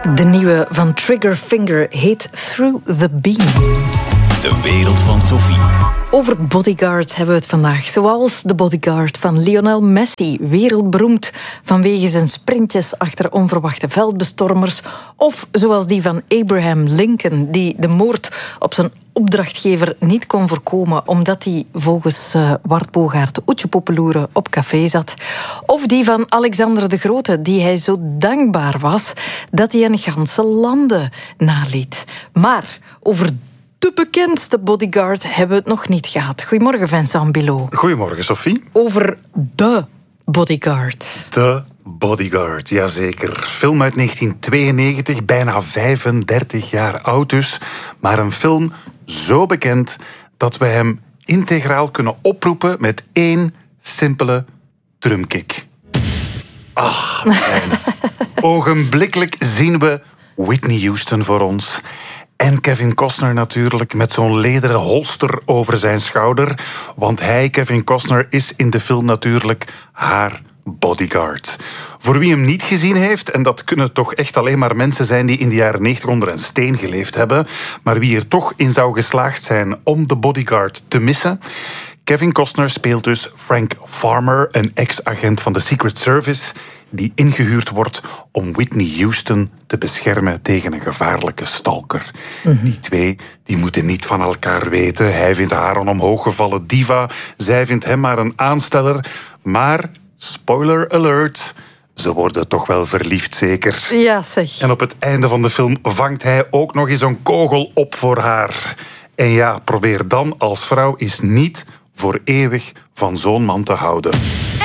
De nieuwe van Triggerfinger heet Through the Beam. De wereld van Sophie. Over bodyguards hebben we het vandaag. Zoals de bodyguard van Lionel Messi, wereldberoemd vanwege zijn sprintjes achter onverwachte veldbestormers. Of zoals die van Abraham Lincoln, die de moord op zijn opdrachtgever niet kon voorkomen omdat hij volgens Wart Bogaert Oetjepoepeloeren op café zat. Of die van Alexander de Grote, die hij zo dankbaar was dat hij een ganse landen naliet. Maar over de bekendste bodyguard hebben we het nog niet gehad. Goedemorgen, Vincent Bilot. Goedemorgen, Sophie. Over de bodyguard. De Bodyguard, jazeker. Film uit 1992, bijna 35 jaar oud dus. Maar een film zo bekend dat we hem integraal kunnen oproepen met één simpele drumkick. Ach, fijn. Ogenblikkelijk zien we Whitney Houston voor ons. En Kevin Costner natuurlijk, met zo'n lederen holster over zijn schouder. Want hij, Kevin Costner, is in de film natuurlijk haar bodyguard. Voor wie hem niet gezien heeft, en dat kunnen toch echt alleen maar mensen zijn die in de jaren 90 onder een steen geleefd hebben, maar wie er toch in zou geslaagd zijn om de bodyguard te missen. Kevin Costner speelt dus Frank Farmer, een ex-agent van de Secret Service, die ingehuurd wordt om Whitney Houston te beschermen tegen een gevaarlijke stalker. Die twee die moeten niet van elkaar weten. Hij vindt haar een omhooggevallen diva. Zij vindt hem maar een aansteller. Maar, spoiler alert, ze worden toch wel verliefd, zeker? Ja, zeg. En op het einde van de film vangt hij ook nog eens een kogel op voor haar. En ja, probeer dan als vrouw eens niet voor eeuwig van zo'n man te houden.